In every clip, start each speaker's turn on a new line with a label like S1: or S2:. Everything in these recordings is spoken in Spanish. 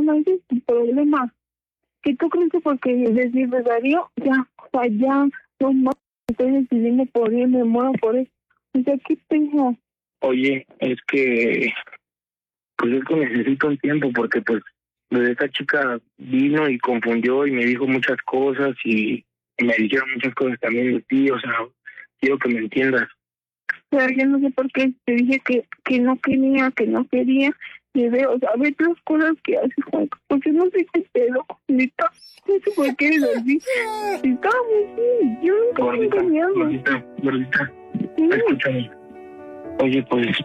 S1: no ese es tu problema. Que tú crees que porque decir de Darío, ya, o sea, ya, no más, estoy decidiendo por él, me muero por él. O sea, ¿qué tengo?
S2: Oye, es que necesito un tiempo porque pues esta chica vino y confundió y me dijo muchas cosas y me dijeron muchas cosas también de ti, o sea, quiero que me entiendas.
S1: Pero yo no sé por qué te dije que no quería, y veo, o sea, ve las cosas que haces, Juan, porque no sé qué pedo, neta, no sé por qué eres así, estábamos así, yo nunca me he engañado.
S2: Gordita,
S1: Sí.
S2: escúchame. Oye, pues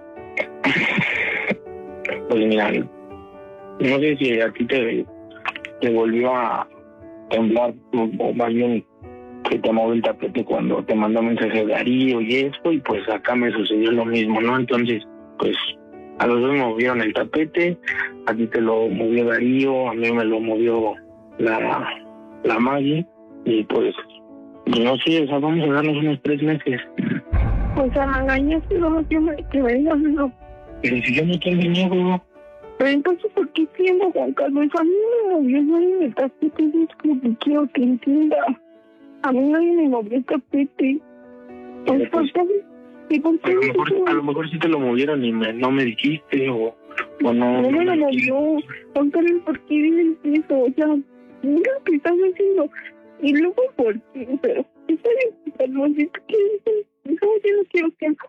S2: mira, no sé si a ti te volvió a temblar, o más bien que te movió el tapete cuando te mandó mensaje de Darío y esto, y pues acá me sucedió lo mismo, ¿no? Entonces, pues a los dos movieron el tapete, a ti te lo movió Darío, a mí me lo movió la Maggie, y pues no sé, o sea, vamos a darnos unos 3 meses.
S1: Pues a la engañaste, no que me digas eso.
S2: Pero si yo no te engañé,
S1: Pero entonces, ¿por qué siendo Juan Carlos? A mí me movió nadie en el tapete, es lo que quiero que entienda. A mí nadie me movió el tapete. Pues,
S2: pues, a lo mejor sí te lo movieron y no me dijiste, o no.
S1: No me lo movió. Juan Carlos, ¿por qué dices eso? O sea, mira lo que estás haciendo. Y luego, ¿por qué? Pero, está bien, Carlos, si tú quieres, yo no quiero tiempo.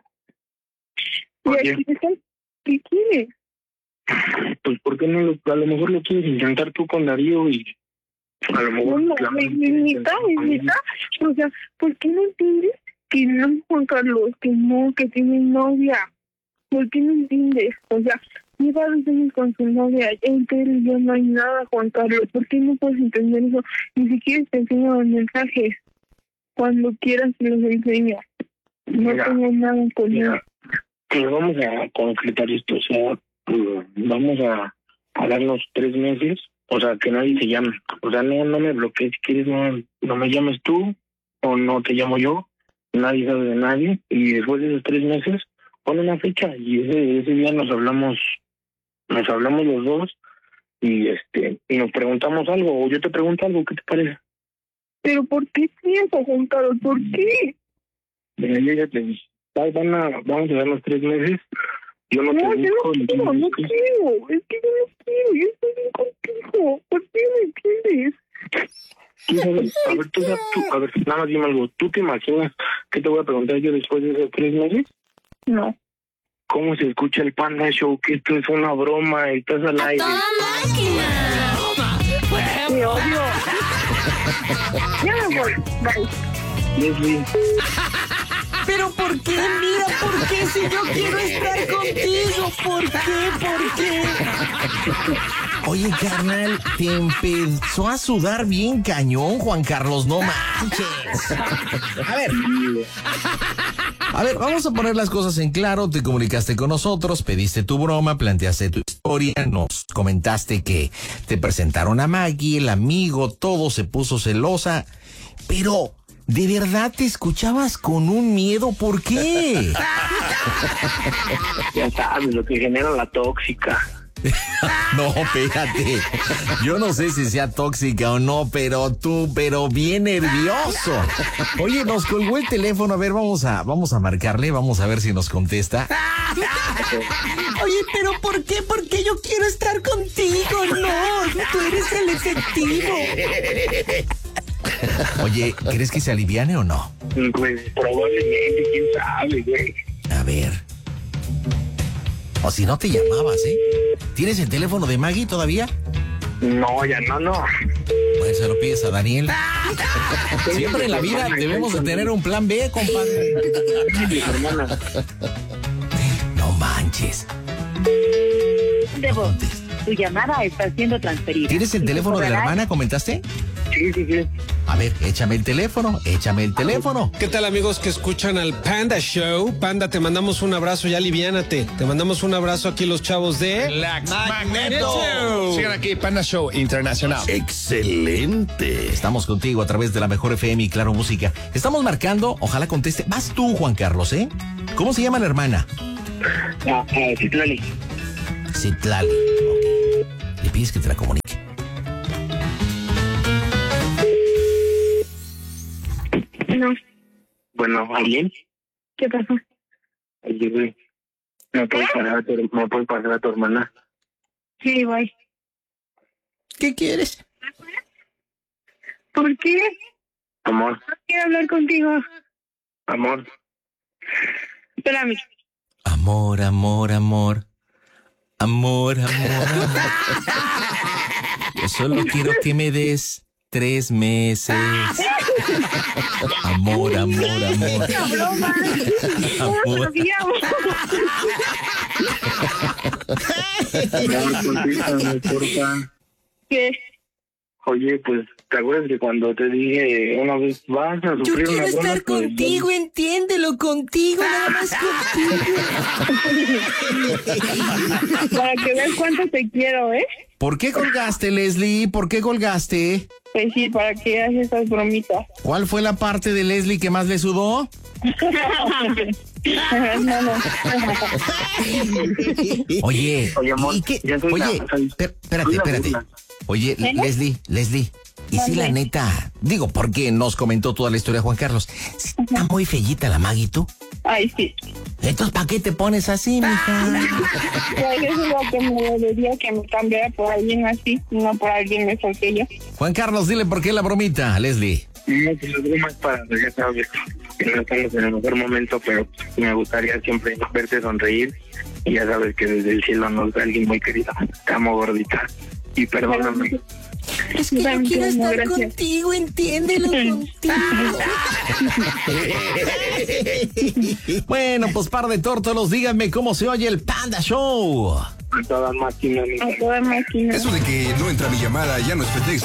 S1: Y aquí estás, ¿qué quieres?
S2: Pues, ¿por qué no a lo mejor lo quieres intentar tú con Darío y a lo mejor...
S1: No, neta, o sea, ¿por qué no entiendes que no, Juan Carlos, que tiene novia? ¿Por qué no entiendes? O sea, lleva 2 años con su novia, entre él y yo no hay nada, Juan Carlos. ¿Por qué no puedes entender eso? Ni siquiera te enseño los mensajes. Cuando quieras te los enseño. No tengo nada con él.
S2: Pues vamos a concretar esto, o sea, vamos a darnos 3 meses, o sea, que nadie se llame. O sea, no me bloquees, si quieres no me llames tú, o no te llamo yo, nadie sabe de nadie, y después de esos 3 meses, pon una fecha, y ese día nos hablamos los dos, y nos preguntamos algo, o yo te pregunto algo, ¿qué te parece?
S1: ¿Pero por qué piensas, Juan Carlos? ¿Por qué?
S2: Yo ya te dije, vamos a dar los 3 meses. Yo no quiero, es que yo no quiero, yo estoy bien contigo. ¿Por qué me entiendes? A ver, nada más dime algo. ¿Tú te imaginas qué te voy a preguntar yo después de esos 3 meses?
S1: No.
S2: ¿Cómo se escucha el Panda Show? Que esto es una broma, estás al aire.
S1: ¡Te odio! Ya me voy, bye.
S2: Leslie.
S3: ¿Pero por qué? Mira, ¿por qué? Si yo quiero estar contigo, ¿por qué?
S4: Oye, carnal, te empezó a sudar bien cañón, Juan Carlos, no manches. A ver, vamos a poner las cosas en claro. Te comunicaste con nosotros, pediste tu broma, planteaste tu historia, nos comentaste que te presentaron a Maggie, el amigo, todo se puso celosa, pero... ¿de verdad te escuchabas con un miedo? ¿Por qué?
S2: Ya sabes, lo que genera la tóxica.
S4: No, espérate. Yo no sé si sea tóxica o no, pero bien nervioso. Oye, nos colgó el teléfono. A ver, vamos a marcarle, vamos a ver si nos contesta.
S3: Oye, pero ¿por qué? Porque yo quiero estar contigo. No, tú eres el efectivo.
S4: Oye, ¿crees que se aliviane o no?
S2: Pues probablemente, quién sabe, güey.
S4: A ver. O si no te llamabas, ¿eh? ¿Tienes el teléfono de Maggie todavía?
S2: No, ya no.
S4: Pues se lo pides a Daniel. Siempre en la vida debemos de tener un plan B, compadre.
S2: Hermana.
S4: No manches.
S5: De voz. Tu llamada está siendo transferida.
S4: ¿Tienes el teléfono de la hermana, comentaste?
S2: Sí.
S4: A ver, échame el teléfono.
S6: ¿Qué tal, amigos que escuchan al Panda Show? Panda, te mandamos un abrazo, ya aliviánate. Te mandamos un abrazo aquí los chavos de...
S7: Magneto. Sigan aquí, Panda Show Internacional.
S4: ¡Excelente! Estamos contigo a través de la Mejor FM y Claro Música. Estamos marcando, ojalá conteste. Vas tú, Juan Carlos, ¿eh? ¿Cómo se llama la hermana?
S2: Citlali.
S4: Citlali. Ok. Le pides que te la comunique?
S1: No.
S2: Bueno, ¿alguien?
S1: ¿Qué pasó?
S2: Oye, güey, ¿me puedes pasar a tu hermana?
S1: Sí, bye.
S3: ¿Qué quieres?
S1: ¿Por qué?
S2: Amor,
S1: No quiero hablar contigo.
S2: amor.
S1: Espérame.
S4: Amor, amor, amor. Amor, amor, amor. Yo solo quiero que me des 3 meses. Amor, amor, amor.
S1: ¡Qué broma!
S4: Amor.
S2: Amor, contéstame, porfa.
S1: ¿Qué?
S2: Oye, pues, ¿te acuerdas que cuando te dije una vez vas a
S3: Yo
S2: sufrir
S3: quiero
S2: una broma?
S3: estar contigo, entiéndelo, contigo, nada más contigo.
S1: Para que veas cuánto te quiero, ¿eh?
S4: ¿Por qué colgaste, Leslie? ¿Por qué colgaste?
S1: Pues sí, para que hagas esas bromitas.
S4: ¿Cuál fue la parte de Leslie que más le sudó?
S1: No.
S4: Oye,
S2: Oye, amor,
S4: ¿y qué?
S2: ya soy
S4: Oye,
S2: la- soy-
S4: espérate,
S2: soy la
S4: espérate.
S2: burla.
S4: Oye, Leslie, y si la neta, digo, porque nos comentó toda la historia Juan Carlos, ¿sí está muy fellita la Maggie tú?
S1: Ay, sí.
S4: Entonces, ¿para qué te pones así, mija?
S1: Pues eso es lo que me debería que me cambiara por alguien así, no por alguien mejor que yo.
S4: Juan Carlos, dile por qué la bromita, Leslie.
S2: No, pues la broma es para, ya sabes, que no estamos en el mejor momento, pero me gustaría siempre verte sonreír. Y ya sabes que desde el cielo nos da alguien muy querido. Te amo, gordita. Y perdóname.
S3: Es que yo
S1: Gracias,
S3: quiero estar
S1: gracias.
S3: contigo, entiéndelo, contigo.
S4: Bueno, pues par de tórtolos, díganme cómo se oye el Panda Show.
S2: A todas máquinas.
S1: A toda máquina.
S7: Eso de que no entra mi llamada ya no es pretexto.